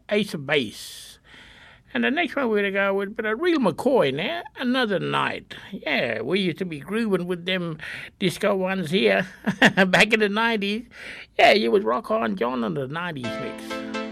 Ace of Base. And the next one we're going to go with, but a real McCoy now, Another Night. Yeah, we used to be grooving with them disco ones here back in the 90s. Yeah, you was Rock On John on the 90s mix.